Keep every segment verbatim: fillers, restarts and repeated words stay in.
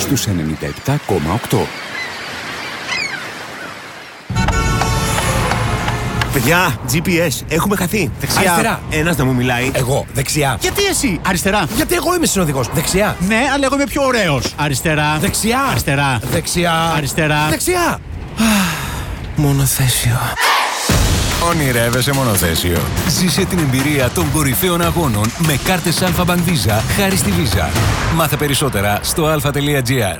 στους ενενήντα επτά κόμμα οκτώ. Παιδιά, τζι πι ες, έχουμε χαθεί. Δεξιά. Αριστερά. Ένας να μου μιλάει. Εγώ. Δεξιά. Γιατί εσύ? Αριστερά. Γιατί εγώ είμαι συνοδηγός. Δεξιά. Ναι, αλλά εγώ είμαι πιο ωραίος. Αριστερά. Δεξιά. Αριστερά. Δεξιά. Αριστερά. Δεξιά. Μονοθέσιο. Ονειρεύεσαι μονοθέσιο. Ζήσε την εμπειρία των κορυφαίων αγώνων με κάρτες Alpha Bank Visa χάρη στη Visa. Μάθε περισσότερα στο alpha τελεία gr.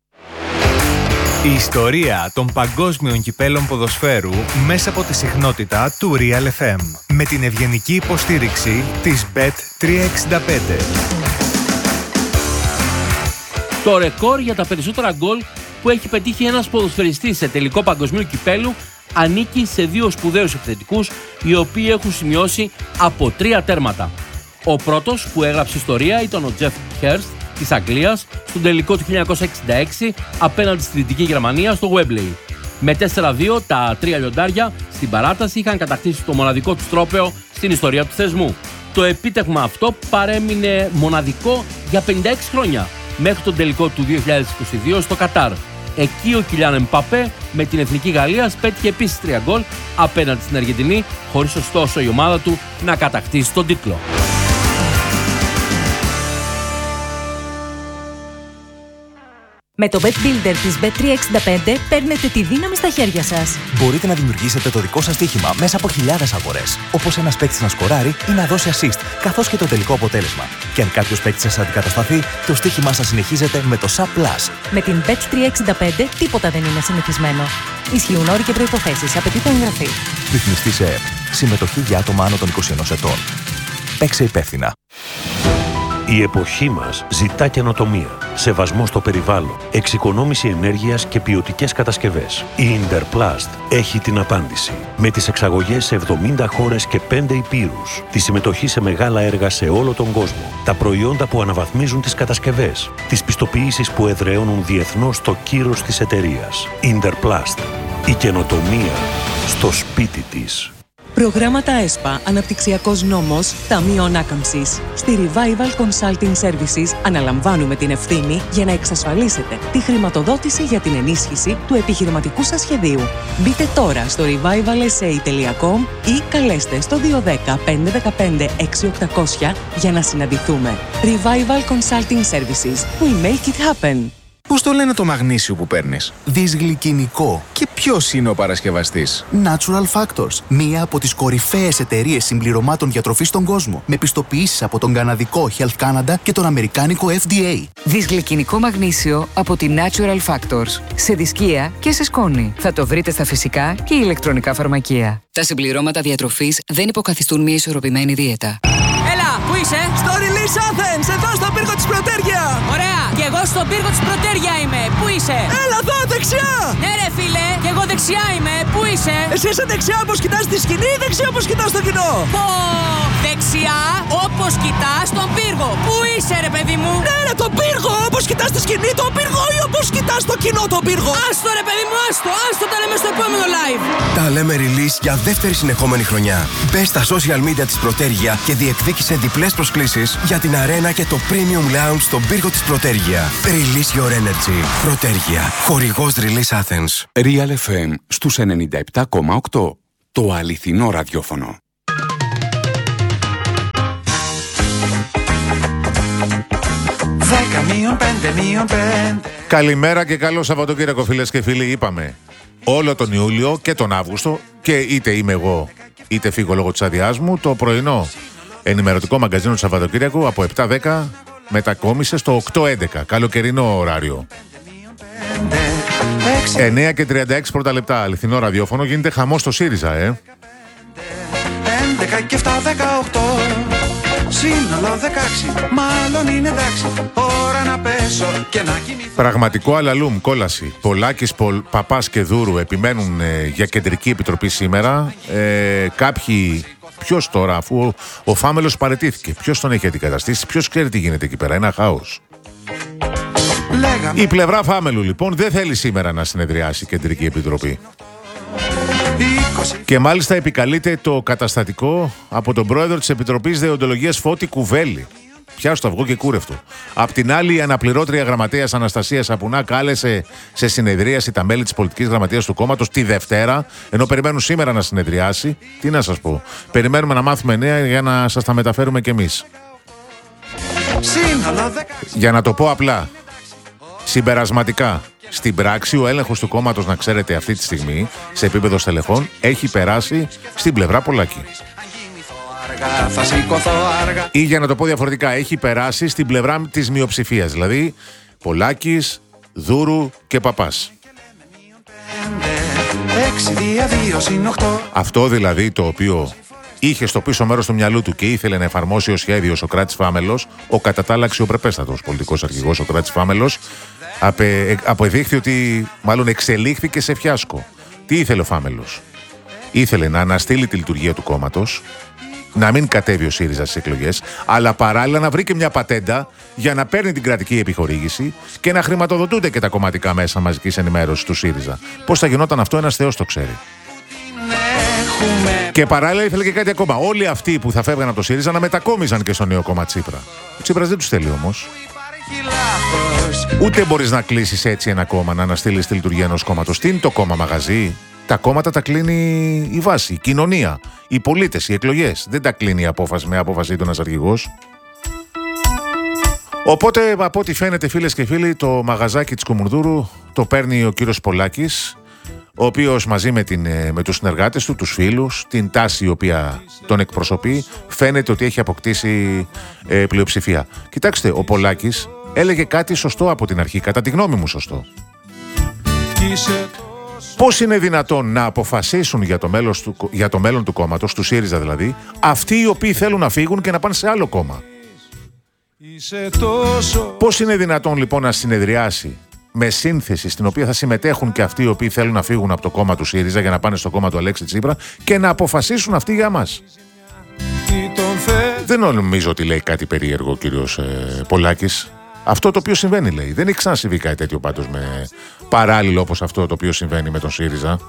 Η ιστορία των παγκόσμιων κυπέλων ποδοσφαίρου μέσα από τη συχνότητα του Real εφ εμ με την ευγενική υποστήριξη της μπετ τριακόσια εξήντα πέντε. Το ρεκόρ για τα περισσότερα γκολ που έχει πετύχει ένας ποδοσφαιριστής σε τελικό παγκοσμίου κυπέλου ανήκει σε δύο σπουδαίους επιθετικούς, οι οποίοι έχουν σημειώσει από τρία τέρματα. Ο πρώτος που έγραψε ιστορία ήταν ο Τζεφ Χέρστ της Αγγλίας στον τελικό του χίλια εννιακόσια εξήντα έξι απέναντι στη Δυτική Γερμανία στο Wembley. Με τέσσερα δύο τα τρία λιοντάρια στην παράταση είχαν κατακτήσει το μοναδικό τους τρόπαιο στην ιστορία του θεσμού. Το επίτευγμα αυτό παρέμεινε μοναδικό για πενήντα έξι χρόνια, μέχρι τον τελικό του δύο χιλιάδες είκοσι δύο στο Κατάρ. Εκεί ο Κιλιάν Εμπαπέ με την Εθνική Γαλλίας πέτυχε επίσης τρία γκολ απέναντι στην Αργεντινή, χωρίς ωστόσο η ομάδα του να κατακτήσει τον τίτλο. Με το Bet Builder της μπετ τριακόσια εξήντα πέντε παίρνετε τη δύναμη στα χέρια σας. Μπορείτε να δημιουργήσετε το δικό σας στοίχημα μέσα από χιλιάδες αγορές. Όπως ένας παίκτης να σκοράρει ή να δώσει assist, καθώς και το τελικό αποτέλεσμα. Και αν κάποιος παίκτης σας αντικατασταθεί, το στοίχημά σας συνεχίζεται με το Sub Plus. Με την μπετ τριακόσια εξήντα πέντε τίποτα δεν είναι συνηθισμένο. Ισχύουν όροι και προϋποθέσεις. Απαιτείται εγγραφή. Ρυθμιστή σε ΕΕΠ. Συμμετοχή για άτομα άνω των είκοσι ενός ετών. Παίξε υπεύθυνα. Η εποχή μας ζητά καινοτομία, σεβασμό στο περιβάλλον, εξοικονόμηση ενέργειας και ποιοτικές κατασκευές. Η Interplast έχει την απάντηση. Με τις εξαγωγές σε εβδομήντα χώρες και πέντε υπήρους, τη συμμετοχή σε μεγάλα έργα σε όλο τον κόσμο, τα προϊόντα που αναβαθμίζουν τις κατασκευές, τις πιστοποιήσεις που εδραιώνουν διεθνώς το κύρος της εταιρείας. Interplast. Η καινοτομία στο σπίτι της. Προγράμματα ΕΣΠΑ, Αναπτυξιακός Νόμος, Ταμείο Ανάκαμψης. Στη Revival Consulting Services αναλαμβάνουμε την ευθύνη για να εξασφαλίσετε τη χρηματοδότηση για την ενίσχυση του επιχειρηματικού σας σχεδίου. Μπείτε τώρα στο revival s a τελεία com ή καλέστε στο δύο ένα μηδέν πέντε ένα πέντε έξι οκτακόσια για να συναντηθούμε. Revival Consulting Services. We make it happen. Πώς το λένε το μαγνήσιο που παίρνεις? Δυσγλυκινικό. Και ποιος είναι ο παρασκευαστής? Natural Factors. Μία από τις κορυφαίες εταιρείες συμπληρωμάτων διατροφής στον κόσμο. Με πιστοποιήσεις από τον καναδικό Health Canada και τον αμερικάνικο εφ ντι έι. Δυσγλυκινικό μαγνήσιο από τη Natural Factors. Σε δισκία και σε σκόνη. Θα το βρείτε στα φυσικά και ηλεκτρονικά φαρμακεία. Τα συμπληρώματα διατροφής δεν υποκαθιστούν μια ισορροπημένη δίαιτα. Έλα, πού είσαι? Στο Release Athens, εδώ στον πύργο της Πρωτέρια. Ωραία, και εγώ στον πύργο της Πρωτέρια είμαι. Πού είσαι? Έλα εδώ, δεξιά. Ναι ρε φίλε, και εγώ δεξιά είμαι. Πού είσαι? Εσύ είσαι δεξιά όπως κοιτάς τη σκηνή ή δεξιά όπως κοιτάς το κοινό? Πω, δεξιά όπως κοιτάς τον πύργο. Πού είσαι ρε παιδί μου? Ναι ρε, τον πύργο, όπως κοιτάς τη σκηνή τον πύργο ή όπως κοιτάς το κοινό τον πύργο? Άστο ρε παιδί μου, άστο, άστο, τα λέμε στο επόμενο live. Τα λέμε Release για δεύτερη συνεχόμενη χρονιά. Μπες στα social media της Πρωτέρια και διεκδίκησε διπλές προσκλήσεις για την αρένα και το Premium Lounge στον πύργο της Πρωτέρια. Release your energy. Πρωτέρια. Χορηγός Release Athens. Real εφ εμ στους ενενήντα επτά κόμμα οκτώ. Το αληθινό ραδιόφωνο. Καλημέρα και καλό Σαββατοκύριακο, φίλες και φίλοι. Είπαμε όλο τον Ιούλιο και τον Αύγουστο, και είτε είμαι εγώ είτε φύγω λόγω της αδειάς μου, το πρωινό ενημερωτικό μαγκαζίνο του Σαββατοκύριακου από επτά δέκα μετακόμισε στο οκτώ έντεκα, καλοκαιρινό ωράριο. εννέα και τριάντα έξι πρώτα λεπτά, αληθινό ραδιόφωνο. Γίνεται χαμός στο ΣΥΡΙΖΑ, ε. έντεκα και επτά, δεκαοκτώ. Σύνολο δεκαέξι, μάλλον είναι εντάξει. Ώρα να πέσω και να κοιμηθώ. Πραγματικό αλαλούμ, κόλαση. Πολάκης, Πολ, Παπάς και Δούρου επιμένουν ε, για κεντρική επιτροπή σήμερα. Ε, κάποιοι, ποιος τώρα, αφού ο, ο Φάμελος παραιτήθηκε, ποιος τον έχει αντικαταστήσει, ποιος ξέρει τι γίνεται εκεί πέρα, ένα χάος. Λέγαμε. Η πλευρά Φάμελου λοιπόν δεν θέλει σήμερα να συνεδριάσει η κεντρική επιτροπή. Και μάλιστα επικαλείται το καταστατικό από τον πρόεδρο της Επιτροπής Δεοντολογίας Φώτη Κουβέλη. Πιάσου το αυγό και κούρευτο. Απ' την άλλη, η αναπληρώτρια γραμματέας Αναστασία Σαπουνά κάλεσε σε συνεδρίαση τα μέλη της πολιτικής γραμματείας του κόμματος τη Δευτέρα, ενώ περιμένουν σήμερα να συνεδριάσει. Τι να σας πω. Περιμένουμε να μάθουμε νέα για να σας τα μεταφέρουμε κι εμείς. Για να το πω απλά, συμπερασματικά, στην πράξη ο έλεγχος του κόμματος, να ξέρετε, αυτή τη στιγμή, σε επίπεδο στελεχών, έχει περάσει στην πλευρά Πολάκη. Ή για να το πω διαφορετικά, έχει περάσει στην πλευρά της μειοψηφίας, δηλαδή Πολάκης, Δούρου και Παπάς. Αυτό δηλαδή το οποίο είχε στο πίσω μέρος του μυαλού του και ήθελε να εφαρμόσει ως σχέδιο ο Σωκράτης Φάμελος, ο κατά τα άλλα αξιοπρεπέστατος πολιτικός αρχηγός Σωκράτης Φάμελος, απε, αποδείχθη ότι μάλλον εξελίχθηκε σε φιάσκο. Τι ήθελε ο Φάμελος? Ήθελε να αναστείλει τη λειτουργία του κόμματος, να μην κατέβει ο ΣΥΡΙΖΑ στις εκλογές, αλλά παράλληλα να βρει και μια πατέντα για να παίρνει την κρατική επιχορήγηση και να χρηματοδοτούνται και τα κομματικά μέσα μαζικής ενημέρωσης του ΣΥΡΙΖΑ. Πώς θα γινόταν αυτό, ένας Θεός το ξέρει. Και παράλληλα ήθελε και κάτι ακόμα. Όλοι αυτοί που θα φεύγαν από το ΣΥΡΙΖΑ να μετακόμιζαν και στο νέο κόμμα Τσίπρα. Ο Τσίπρας δεν τους θέλει όμως. Ούτε μπορείς να κλείσεις έτσι ένα κόμμα, να αναστείλεις τη λειτουργία ενός κόμματος. Τι είναι το κόμμα, μαγαζί? Τα κόμματα τα κλείνει η βάση, η κοινωνία, οι πολίτες, οι εκλογές. Δεν τα κλείνει η απόφαση με απόφαση του ένας αρχηγός. Οπότε, από ό,τι φαίνεται, φίλες και φίλοι, το μαγαζάκι της Κουμουνδούρου το παίρνει ο κύριος Πολάκης, ο οποίος μαζί με, την, με τους συνεργάτες του, τους φίλους, την τάση η οποία τον εκπροσωπεί, φαίνεται ότι έχει αποκτήσει ε, πλειοψηφία. Κοιτάξτε, ο Πολάκης έλεγε κάτι σωστό από την αρχή, κατά τη γνώμη μου σωστό. Πώς είναι δυνατόν να αποφασίσουν για το, μέλλον του, για το μέλλον του κόμματος, του ΣΥΡΙΖΑ δηλαδή, αυτοί οι οποίοι θέλουν να φύγουν και να πάνε σε άλλο κόμμα? Πώς είναι δυνατόν λοιπόν να συνεδριάσει με σύνθεση στην οποία θα συμμετέχουν και αυτοί οι οποίοι θέλουν να φύγουν από το κόμμα του ΣΥΡΙΖΑ για να πάνε στο κόμμα του Αλέξη Τσίπρα και να αποφασίσουν αυτοί για μας? Δεν νομίζω ότι λέει κάτι περίεργο ο κύριος ε, Πολάκης. Αυτό το οποίο συμβαίνει, λέει. Δεν έχει ξανασυμβεί κάτι τέτοιο πάντως με παράλληλο όπως αυτό το οποίο συμβαίνει με τον ΣΥΡΙΖΑ.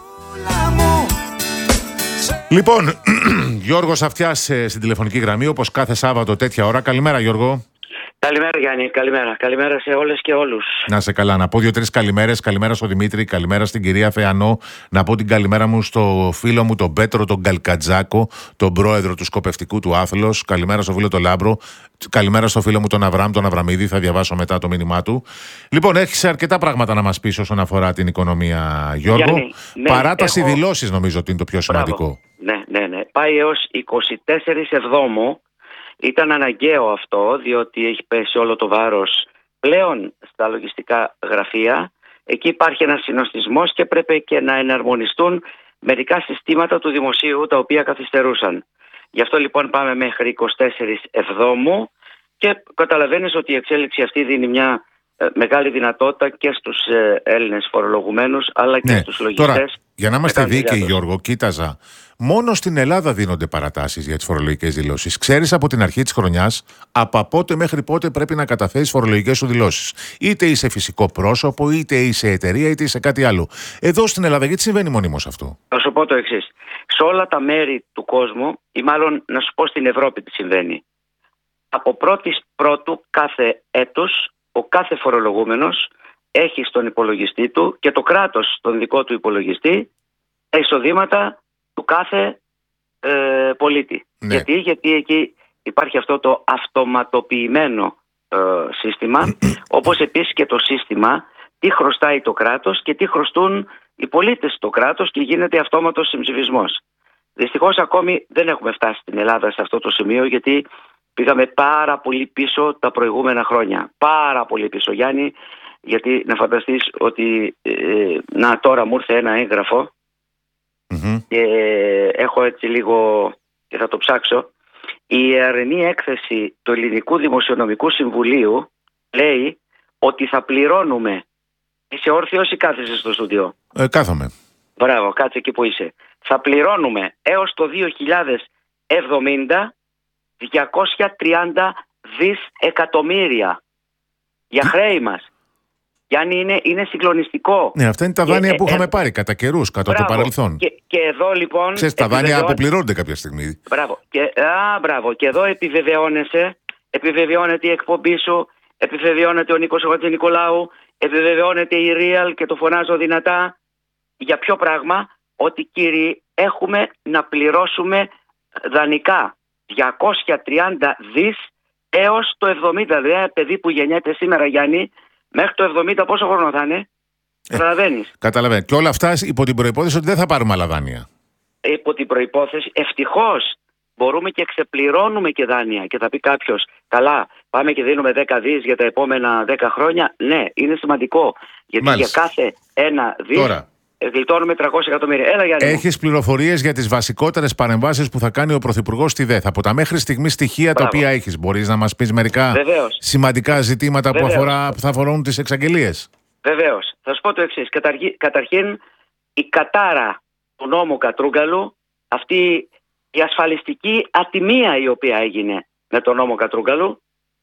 Λοιπόν, Γιώργος Αυτιάς στην τηλεφωνική γραμμή, όπως κάθε Σάββατο τέτοια ώρα. Καλημέρα, Γιώργο. Καλημέρα, Γιάννη. Καλημέρα. Καλημέρα σε όλες και όλους. Να σε καλά. Να πω δύο-τρεις καλημέρες. Καλημέρα στο Δημήτρη. Καλημέρα στην κυρία Φεανό. Να πω την καλημέρα μου στο φίλο μου τον Πέτρο τον Καλκατζάκο, τον πρόεδρο του Σκοπευτικού του Άθλος. Καλημέρα στο φίλο τον Λάμπρο. Καλημέρα στο φίλο μου τον Αβραμ, τον Αβραμίδη. Θα διαβάσω μετά το μήνυμά του. Λοιπόν, έχεις αρκετά πράγματα να μας πεις όσον αφορά την οικονομία, Γιώργο. Γιάννη, ναι, Παράταση έχω... δηλώσεις νομίζω ότι είναι το πιο σημαντικό. Μπράβο. Ναι, ναι, ναι. Πάει έως εικοστή τέταρτη Εβδόμου. Ήταν αναγκαίο αυτό, διότι έχει πέσει όλο το βάρος πλέον στα λογιστικά γραφεία. Εκεί υπάρχει ένας συνοστισμός και πρέπει και να εναρμονιστούν μερικά συστήματα του δημοσίου τα οποία καθυστερούσαν. Γι' αυτό λοιπόν πάμε μέχρι εικοστή τέταρτη Εβδόμου και καταλαβαίνεις ότι η εξέλιξη αυτή δίνει μια ε, μεγάλη δυνατότητα και στους ε, Έλληνες φορολογουμένους αλλά και ναι. στους λογιστές. Τώρα, για να είμαστε δίκαιοι, Γιώργο, κοίταζα. Μόνο στην Ελλάδα δίνονται παρατάσεις για τις φορολογικές δηλώσεις. Ξέρεις από την αρχή της χρονιάς από πότε μέχρι πότε πρέπει να καταθέσεις φορολογικές σου δηλώσεις. Είτε είσαι φυσικό πρόσωπο, είτε είσαι εταιρεία, είτε είσαι κάτι άλλο. Εδώ στην Ελλάδα, γιατί συμβαίνει μονίμως αυτό? Θα σου πω το εξής. Σε όλα τα μέρη του κόσμου, ή μάλλον να σου πω στην Ευρώπη τι συμβαίνει. Από πρώτης πρώτου κάθε έτος, ο κάθε φορολογούμενος έχει στον υπολογιστή του και το κράτος στον δικό του υπολογιστή εισοδήματα του κάθε ε, πολίτη. Ναι. Γιατί, γιατί εκεί υπάρχει αυτό το αυτοματοποιημένο ε, σύστημα, όπως επίσης και το σύστημα τι χρωστάει το κράτος και τι χρωστούν οι πολίτες στο κράτος και γίνεται αυτόματος συμψηφισμός. Δυστυχώς ακόμη δεν έχουμε φτάσει στην Ελλάδα σε αυτό το σημείο, γιατί πήγαμε πάρα πολύ πίσω τα προηγούμενα χρόνια. Πάρα πολύ πίσω, Γιάννη, γιατί να φανταστείς ότι ε, να τώρα μου ήρθε ένα έγγραφο mm-hmm. και έχω έτσι λίγο και θα το ψάξω. Η ιερνή έκθεση του Ελληνικού Δημοσιονομικού Συμβουλίου λέει ότι θα πληρώνουμε. Είσαι όρθιος ή κάθεσαι στο στούντιο? Ε, κάθομαι. Μπράβο, κάτσε εκεί που είσαι. Θα πληρώνουμε έως το δύο χιλιάδες εβδομήντα διακόσια τριάντα δισεκατομμύρια για χρέη μας. Γιάννη, είναι, είναι συγκλονιστικό. Ναι, αυτά είναι τα δάνεια και, που είχαμε ε, πάρει κατά καιρούς, κατά μπράβο, το παρελθόν. Και, και εδώ λοιπόν. Ξέρεις, τα δάνεια αποπληρώνονται κάποια στιγμή. Μπράβο. Και, α, μπράβο. Και εδώ επιβεβαιώνεσαι, επιβεβαιώνεται η εκπομπή σου, επιβεβαιώνεται ο Νίκος Χατζηνικολάου, επιβεβαιώνεται η Real και το φωνάζω δυνατά. Για ποιο πράγμα? Ότι κύριοι έχουμε να πληρώσουμε δανεικά διακόσια τριάντα δις έως το εβδομήντα. Δηλαδή παιδί που γεννιέται σήμερα, Γιάννη, μέχρι το εβδομήντα πόσο χρόνο θα είναι? Καταλαβαίνεις. Καταλαβαίνω. Και όλα αυτά υπό την προϋπόθεση ότι δεν θα πάρουμε άλλα δάνεια. Υπό την προϋπόθεση, ευτυχώς, μπορούμε και ξεπληρώνουμε και δάνεια. Και θα πει κάποιος, καλά, πάμε και δίνουμε δέκα δις για τα επόμενα δέκα χρόνια. Ναι, είναι σημαντικό. Γιατί Μάλιστα. για κάθε ένα δις Τώρα, γλιτώνουμε τριακόσια εκατομμύρια. Έλα, Γιάννη. έχεις πληροφορίες για τις βασικότερες παρεμβάσεις που θα κάνει ο Πρωθυπουργός στη ΔΕΘ? Από τα μέχρι στιγμή στοιχεία Μπράβο. τα οποία έχεις, μπορείς να μας πεις μερικά Βεβαίως. σημαντικά ζητήματα Βεβαίως. που, αφορά, που θα αφορούν τις εξαγγελίες? Βεβαίως. Θα σου πω το εξής. Καταρχή, καταρχήν, η κατάρα του νόμου Κατρούγκαλου, αυτή η ασφαλιστική ατιμία η οποία έγινε με τον νόμο Κατρούγκαλου,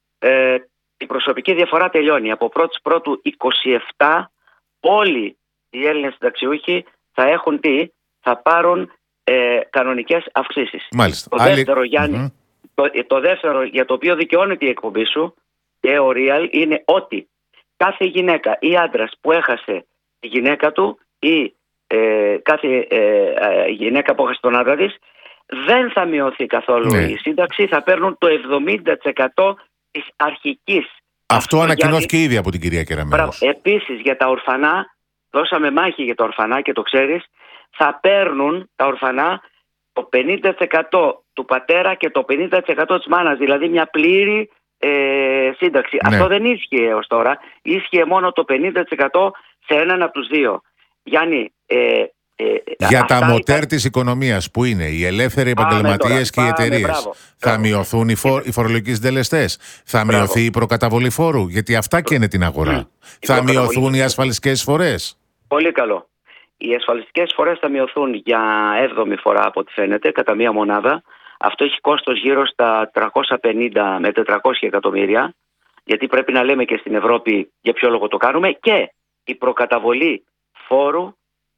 ε, η προσωπική διαφορά τελειώνει. Από πρώτη πρώτου είκοσι επτά όλοι οι Έλληνες συνταξιούχοι θα έχουν τι? Θα πάρουν ε, κανονικές αυξήσεις. Μάλιστα. Το Άλλη... δεύτερο, Γιάννη, Mm-hmm. το, το δεύτερο για το οποίο δικαιώνεται η εκπομπή σου και ο Real είναι ότι κάθε γυναίκα ή άντρας που έχασε τη γυναίκα του ή ε, κάθε ε, ε, γυναίκα που έχασε τον άντρα της, δεν θα μειωθεί καθόλου Ναι. η σύνταξη, θα παίρνουν το εβδομήντα τοις εκατό της αρχικής. Αυτό ανακοινώθηκε Γιάννη, ήδη από την κυρία Κεραμέως. Επίσης για τα ορφανά, δώσαμε μάχη για τα ορφανά και το ξέρεις, θα παίρνουν τα ορφανά το πενήντα τοις εκατό του πατέρα και το πενήντα τοις εκατό της μάνας, δηλαδή μια πλήρη ε, σύνταξη. Ναι. Αυτό δεν ίσχυε έως τώρα, ίσχυε μόνο το πενήντα τοις εκατό σε έναν από τους δύο. Γιάννη, ε, ε, Για αυτά τα μοτέρ ήταν... της οικονομίας που είναι οι ελεύθεροι επαγγελματίες και οι Πάμε, εταιρείες, μπράβο. θα Μπράβο. μειωθούν οι, φο... οι φορολογικοί συντελεστές, θα Μπράβο. μειωθεί η προκαταβολή φόρου, γιατί αυτά και είναι την αγορά. Mm. Η Θα προκαταβολή. μειωθούν οι ασφαλιστικές εισφορές. Πολύ καλό. Οι ασφαλιστικές φορές θα μειωθούν για έβδομη φορά από ό,τι φαίνεται, κατά μία μονάδα. Αυτό έχει κόστος γύρω στα τριακόσια πενήντα με τετρακόσια εκατομμύρια, γιατί πρέπει να λέμε και στην Ευρώπη για ποιο λόγο το κάνουμε, και η προκαταβολή φόρου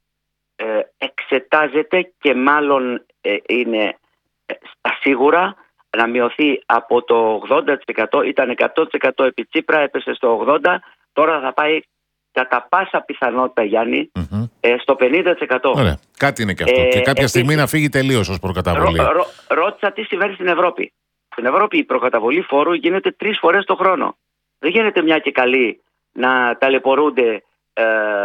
ε, εξετάζεται και μάλλον ε, είναι ε, στα σίγουρα να μειωθεί από το ογδόντα τοις εκατό, ήταν εκατό τοις εκατό επί Τσίπρα, έπεσε στο ογδόντα τοις εκατό, τώρα θα πάει κατά πάσα πιθανότητα, Γιάννη, Mm-hmm. ε, στο πενήντα τοις εκατό. Ωραία. Κάτι είναι και αυτό. Ε, και κάποια επίσης, στιγμή να φύγει τελείως ως προκαταβολή. Ρω, ρω, ρώτησα τι συμβαίνει στην Ευρώπη. Στην Ευρώπη η προκαταβολή φόρου γίνεται τρεις φορές το χρόνο. Δεν γίνεται μια και καλή να ταλαιπωρούνται ε,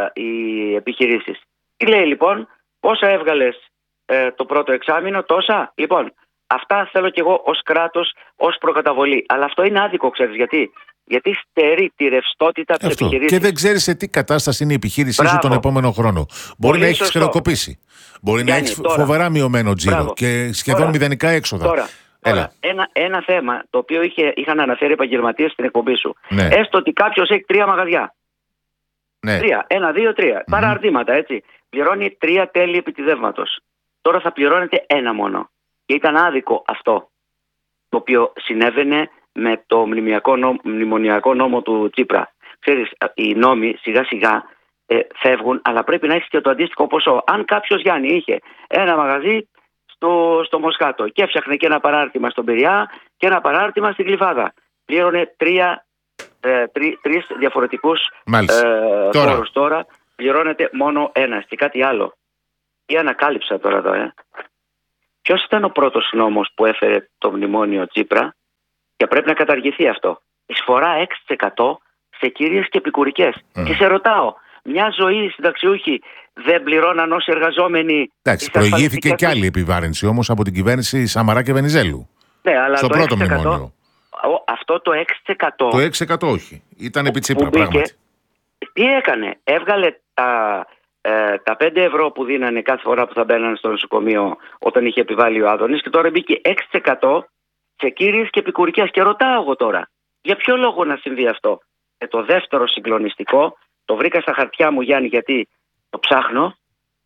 οι επιχειρήσεις. Τι λέει λοιπόν, πόσα έβγαλες ε, το πρώτο εξάμηνο, τόσα. Λοιπόν, αυτά θέλω κι εγώ ως κράτος, ως προκαταβολή. Αλλά αυτό είναι άδικο, ξέρεις γιατί. Γιατί στερεί τη ρευστότητα της Αυτό. επιχειρήσης. Και δεν ξέρεις σε τι κατάσταση είναι η επιχείρησή σου Μπράβο. τον επόμενο χρόνο. Μπορεί Πολύ να έχεις σωστό. χρεοκοπήσει. Μπορεί Γιάννη, να έχεις τώρα. φοβερά μειωμένο τζίρο Μπράβο. και σχεδόν Τώρα. μηδενικά έξοδα. Τώρα, Έλα. τώρα ένα, ένα θέμα το οποίο είχε, είχαν αναφέρει επαγγελματίες στην εκπομπή σου. Ναι. Έστω ότι κάποιος έχει τρία μαγαζιά. Ναι. Τρία, ένα, δύο, τρία. Mm-hmm. Παραρτήματα, έτσι. Πληρώνει τρία τέλη επιτιδεύματος. Τώρα θα πληρώνεται ένα μόνο. Και ήταν άδικο αυτό το οποίο συνέβαινε με το μνημονιακό νόμο, μνημονιακό νόμο του Τσίπρα. Ξέρεις, οι νόμοι σιγά σιγά ε, φεύγουν, αλλά πρέπει να έχεις και το αντίστοιχο ποσό. Αν κάποιος, Γιάννη, είχε ένα μαγαζί στο, στο Μοσχάτο και έφτιαχνε και ένα παράρτημα στον Πειραιά και ένα παράρτημα στην Γλυφάδα, πλήρωνε τρία, ε, τρι, τρεις διαφορετικούς ε, τώρα. φόρους. Τώρα πληρώνεται μόνο ένας. Και κάτι άλλο. Τι ανακάλυψα τώρα εδώ, ε. Ποιος ήταν ο πρώτος νόμος που έφερε το μνημόνιο Τσίπρα? Και πρέπει να καταργηθεί αυτό. Εισφορά έξι τοις εκατό σε κυρίες και επικουρικές. Mm. Και σε ρωτάω, μια ζωή συνταξιούχοι δεν πληρώναν όσοι εργαζόμενοι? Εντάξει, προηγήθηκε κι άλλη επιβάρυνση όμως από την κυβέρνηση Σαμαρά και Βενιζέλου. Ναι, αλλά στο το πρώτο έξι τοις εκατό, μνημόνιο. Αυτό το έξι τοις εκατό. Το έξι τοις εκατό όχι. Ήταν επί Τσίπρα, μπήκε, πράγματι. Τι έκανε? Έβγαλε τα, ε, τα πέντε ευρώ που δίνανε κάθε φορά που θα μπαίνανε στο νοσοκομείο όταν είχε επιβάλει ο Άδωνης, και τώρα μπήκε έξι τοις εκατό σε κύριες και επικουρικές. Και ρωτάω εγώ τώρα, για ποιο λόγο να συμβεί αυτό? Και το δεύτερο συγκλονιστικό, το βρήκα στα χαρτιά μου, Γιάννη, γιατί το ψάχνω.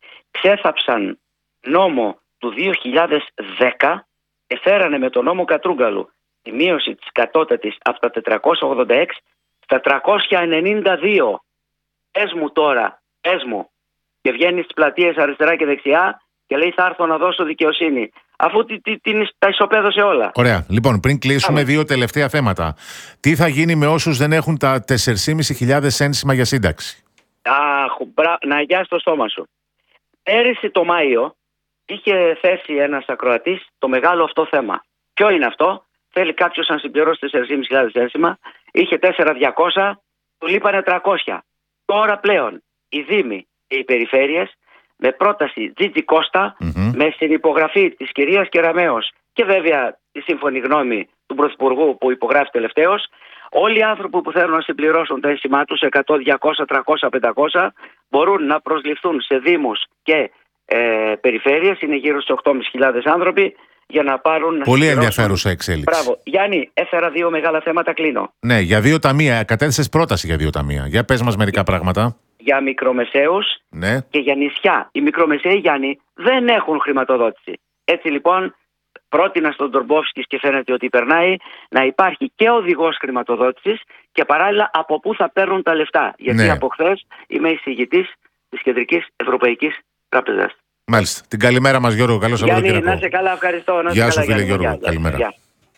Ξέθαψαν νόμο του δύο χιλιάδες δέκα και φέρανε με τον νόμο Κατρούγκαλου τη μείωση της κατώτατης από τα τετρακόσια ογδόντα έξι στα τριακόσια ενενήντα δύο. Πες μου τώρα, πες μου. Και βγαίνει στις πλατείες αριστερά και δεξιά και λέει θα έρθω να δώσω δικαιοσύνη. αφού τι, τι, τι, τα ισοπαίδωσε όλα. Ωραία. Λοιπόν, πριν κλείσουμε, δύο τελευταία θέματα. Τι θα γίνει με όσους δεν έχουν τα τέσσερις χιλιάδες πεντακόσια ένσημα για σύνταξη? Αχ, μπρα... να αγιάσει το στόμα σου. Πέρυσι το Μάιο είχε θέσει ένας ακροατής το μεγάλο αυτό θέμα. Ποιο είναι αυτό? Θέλει κάποιος να συμπληρώσει τέσσερις χιλιάδες πεντακόσια ένσημα, είχε τέσσερα χιλιάδες διακόσια, του λείπανε τριακόσια. Τώρα πλέον οι δήμοι και οι περιφέρειες με πρόταση Τζίτζι Κώστα, mm-hmm. με συνυπογραφή της κυρίας Κεραμέως και βέβαια τη σύμφωνη γνώμη του Πρωθυπουργού που υπογράφει τελευταίως, όλοι οι άνθρωποι που θέλουν να συμπληρώσουν τα ένσημά τους εκατό, διακόσια, τριακόσια, πεντακόσια μπορούν να προσληφθούν σε δήμους και ε, περιφέρειες. Είναι γύρω στους οκτώ χιλιάδες πεντακόσια άνθρωποι για να πάρουν. Πολύ ενδιαφέρουσα εξέλιξη. Μπράβο. Γιάννη, έφερα δύο μεγάλα θέματα, κλείνω. Ναι, για δύο ταμεία. Κατέθεσες πρόταση για δύο ταμεία. Για πες μας μερικά πράγματα. Για μικρομεσαίους, ναι, και για νησιά. Οι μικρομεσαίοι, Γιάννη, δεν έχουν χρηματοδότηση. Έτσι λοιπόν, πρότεινα στον Ντορμπόφσκι και φαίνεται ότι περνάει να υπάρχει και οδηγός χρηματοδότησης και παράλληλα από πού θα παίρνουν τα λεφτά. Γιατί ναι, από χθες είμαι εισηγητής της Κεντρικής Ευρωπαϊκής Τράπεζας. Μάλιστα. Την καλημέρα μας, Γιώργο. Καλώς Σαββατοκύριακο. Γιάννη, να είσαι καλά, ευχαριστώ. Να Γεια σου, καλά, φίλε Γιώργο. Γιάννη. Καλημέρα. Γεια.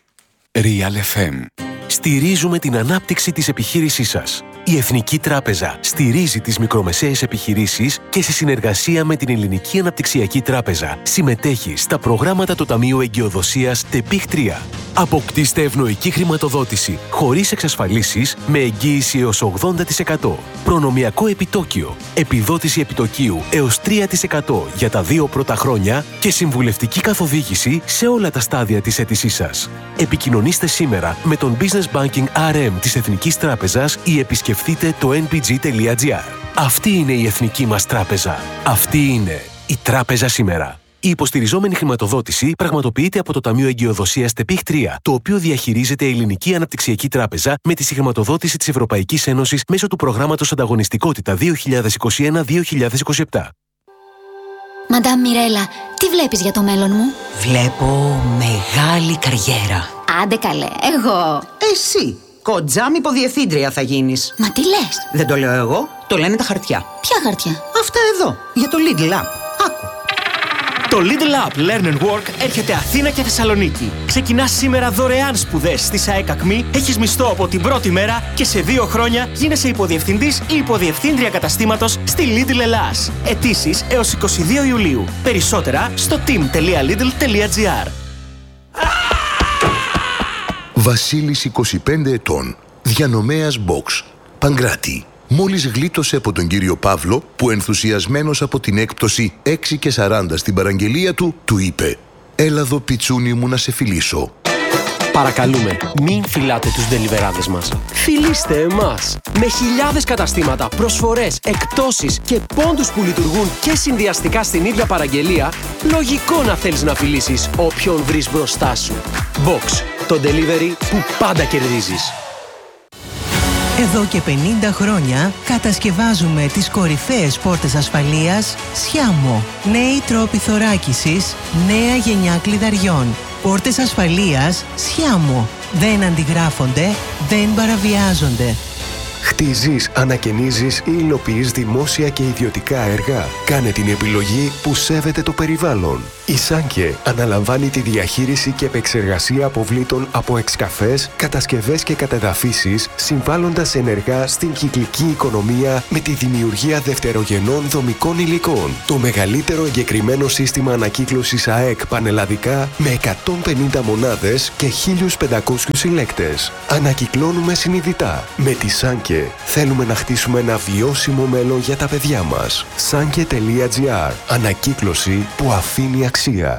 Real εφ εμ. Στηρίζουμε την ανάπτυξη της επιχείρησής σας. Η Εθνική Τράπεζα στηρίζει τις μικρομεσαίες επιχειρήσεις και σε συνεργασία με την Ελληνική Αναπτυξιακή Τράπεζα συμμετέχει στα προγράμματα του Ταμείου Εγκυοδοσίας ΤΕΠΙΧ τρία. Αποκτήστε ευνοϊκή χρηματοδότηση χωρίς εξασφαλίσεις με εγγύηση έως ογδόντα τοις εκατό. Προνομιακό επιτόκιο, επιδότηση επιτοκίου έως τρία τοις εκατό για τα δύο πρώτα χρόνια και συμβουλευτική καθοδήγηση σε όλα τα στάδια της αίτησής σας. Επικοινωνήστε σήμερα με τον Business Banking αρ εμ της Εθνικής Τράπεζας ή επισκεφτείτε το εν πι τζι τελεία τζι άρ. Αυτή είναι η Εθνική μας Τράπεζα. Αυτή είναι η Τράπεζα σήμερα. Η υποστηριζόμενη χρηματοδότηση πραγματοποιείται από το Ταμείο Εγκυοδοσίας ΤΕΠΙΧ τρία, το οποίο διαχειρίζεται η Ελληνική Αναπτυξιακή Τράπεζα με τη συγχρηματοδότηση της Ευρωπαϊκής Ένωσης μέσω του Προγράμματος Ανταγωνιστικότητα δύο χιλιάδες είκοσι ένα με δύο χιλιάδες είκοσι επτά. Μαντάμ Μιρέλα, τι βλέπεις για το μέλλον μου? Βλέπω μεγάλη καριέρα. Άντε καλέ, εγώ. Εσύ, κοντζάμ υποδιευθύντρια θα γίνεις. Μα τι λες? Δεν το λέω εγώ, το λένε τα χαρτιά. Ποια χαρτιά? Αυτά εδώ, για το Lidl App. Άκου. Το Lidl App Learn and Work έρχεται Αθήνα και Θεσσαλονίκη. Ξεκινάς σήμερα δωρεάν σπουδές στη ΣΑΕΚ ΑΚΜΗ, έχεις μισθό από την πρώτη μέρα και σε δύο χρόνια γίνεσαι υποδιευθυντής ή υποδιευθύντρια καταστήματος στη Lidl Ελλάς. Αιτήσεις έως είκοσι δύο Ιουλίου. Περισσότερα στο team τελεία lidl τελεία gr. Βασίλης, είκοσι πέντε ετών, διανομέας Box, Παγκράτη. Μόλις γλίτωσε από τον κύριο Παύλο που ενθουσιασμένος από την έκπτωση έξι και σαράντα στην παραγγελία του, του είπε «Έλα εδώ πιτσούνι μου να σε φιλήσω». Παρακαλούμε, μην φιλάτε τους ντελιβεράδες μας. Φιλήστε εμάς. Με χιλιάδες καταστήματα, προσφορές, εκπτώσεις και πόντους που λειτουργούν και συνδυαστικά στην ίδια παραγγελία, λογικό να θέλεις να φιλήσεις όποιον βρεις μπροστά σου. Box, το delivery που πάντα κερδίζεις. Εδώ και πενήντα χρόνια κατασκευάζουμε τις κορυφαίες πόρτες ασφαλείας Σιάμο. Νέοι τρόποι θωράκισης, νέα γενιά κλειδαριών. Πόρτες ασφαλείας Σιάμο. Δεν αντιγράφονται, δεν παραβιάζονται. Χτίζεις, ανακαινίζεις ή υλοποιείς δημόσια και ιδιωτικά έργα. Κάνε την επιλογή που σέβεται το περιβάλλον. Η Σάνκε αναλαμβάνει τη διαχείριση και επεξεργασία αποβλήτων από εξκαφές, κατασκευές και κατεδαφίσεις, συμβάλλοντας ενεργά στην κυκλική οικονομία με τη δημιουργία δευτερογενών δομικών υλικών. Το μεγαλύτερο εγκεκριμένο σύστημα ανακύκλωσης ΑΕΚ πανελλαδικά με εκατόν πενήντα μονάδες και χίλιους πεντακόσιους συλλέκτες. Ανακυκλώνουμε συνειδητά. Με τη Σάνκε θέλουμε να χτίσουμε ένα βιώσιμο μέλλον για τα παιδιά μας. Σάνκε τελεία τζι άρ. Ανακύκλωση που αφήνει αξία.